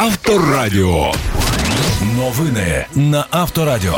Авторадіо. Новини на Авторадіо.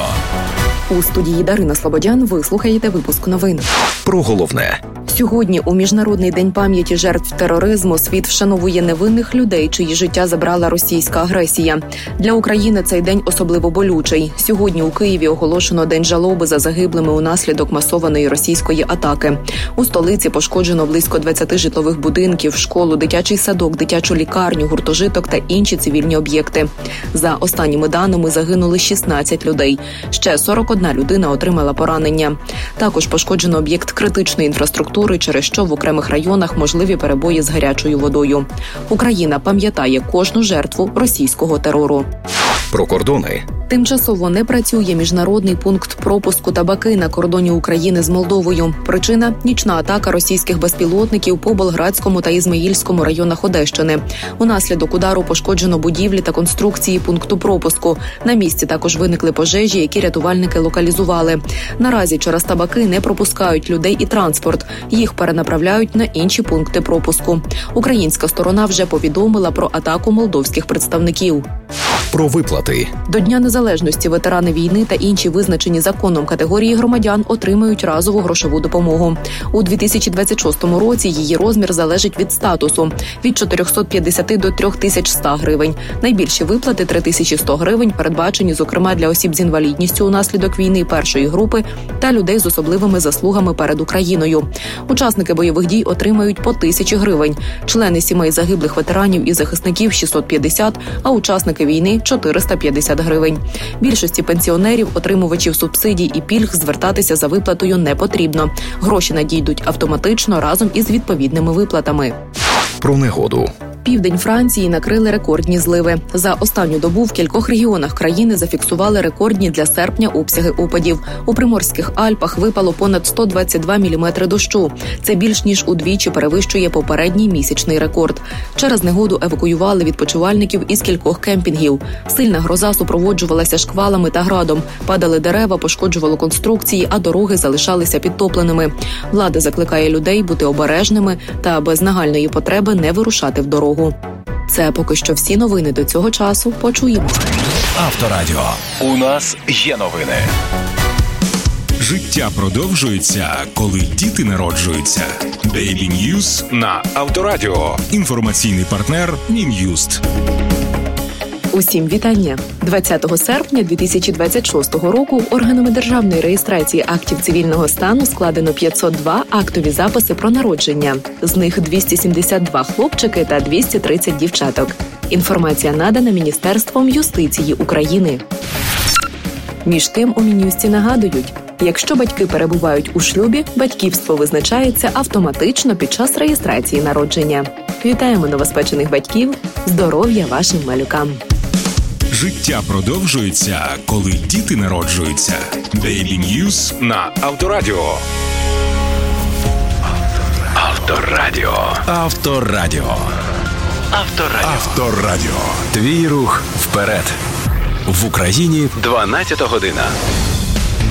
У студії Дарина Слободян ви слухаєте випуск новин. Про головне. Сьогодні у Міжнародний день пам'яті жертв тероризму світ вшановує невинних людей, чиї життя забрала російська агресія. Для України цей день особливо болючий. Сьогодні у Києві оголошено День жалоби за загиблими унаслідок масованої російської атаки. У столиці пошкоджено близько 20 житлових будинків, школу, дитячий садок, дитячу лікарню, гуртожиток та інші цивільні об'єкти. За останніми даними загинули 16 людей. Ще 41 людина отримала поранення. Також пошкоджено об'єкт критичної інфраструктури, через що в окремих районах можливі перебої з гарячою водою. Україна пам'ятає кожну жертву російського терору. Про кордони. Тимчасово не працює міжнародний пункт пропуску табаки на кордоні України з Молдовою. Причина – нічна атака російських безпілотників по Болградському та Ізмаїльському районах Одещини. Унаслідок удару пошкоджено будівлі та конструкції пункту пропуску. На місці також виникли пожежі, які рятувальники локалізували. Наразі через табаки не пропускають людей і транспорт. Їх перенаправляють на інші пункти пропуску. Українська сторона вже повідомила про атаку молдовських представників. Про виплати. До Дня Незалежності ветерани війни та інші визначені законом категорії громадян отримають разову грошову допомогу. У 2026 році її розмір залежить від статусу – від 450 до 3100 гривень. Найбільші виплати – 3100 гривень передбачені, зокрема, для осіб з інвалідністю унаслідок війни першої групи та людей з особливими заслугами перед Україною. Учасники бойових дій отримають по 1000 гривень. Члени сімей загиблих ветеранів і захисників – 650, а учасники війни – 450 гривень. Більшості пенсіонерів, отримувачів субсидій і пільг звертатися за виплатою не потрібно. Гроші надійдуть автоматично разом із відповідними виплатами. Про негоду. Південь Франції накрили рекордні зливи. За останню добу в кількох регіонах країни зафіксували рекордні для серпня обсяги опадів. У Приморських Альпах випало понад 122 міліметри дощу. Це більш ніж удвічі перевищує попередній місячний рекорд. Через негоду евакуювали відпочивальників із кількох кемпінгів. Сильна гроза супроводжувалася шквалами та градом. Падали дерева, пошкоджувало конструкції, а дороги залишалися підтопленими. Влада закликає людей бути обережними та без нагальної потреби не вирушати в дорогу. Це поки що всі новини до цього часу. Почуємо. Авторадіо. У нас є новини. Життя продовжується, коли діти народжуються. Daily News на Авторадіо. Інформаційний партнер Мін'юст. Усім вітання! 20 серпня 2026 року органами державної реєстрації актів цивільного стану складено 502 актові записи про народження. З них 272 хлопчики та 230 дівчаток. Інформація надана Міністерством юстиції України. Між тим у Мін'юсті нагадують, якщо батьки перебувають у шлюбі, батьківство визначається автоматично під час реєстрації народження. Вітаємо новоспечених батьків! Здоров'я вашим малюкам! Життя продовжується, коли діти народжуються. Daily News на Авторадіо. Авторадіо. Авторадіо. Авторадіо. Авторадіо. Твій рух вперед. В Україні 12 година.